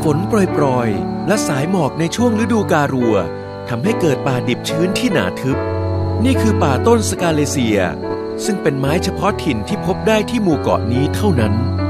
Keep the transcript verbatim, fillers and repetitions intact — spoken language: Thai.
นโปรยๆและสายหมอกในช่วงฤดูกาฬัวทำให้เกิดป่าดิบชื้นที่หนาทึบนี่คือป่าต้นสกาเลเซียซึ่งเป็นไม้เฉพาะถิ่นที่พบได้ที่หมู่เกาะนี้เท่านั้น